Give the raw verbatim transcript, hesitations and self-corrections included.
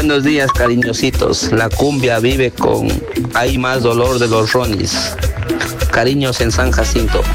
Buenos días, cariñositos. La cumbia vive con Hay más dolor de los Ronis. Cariños en San Jacinto.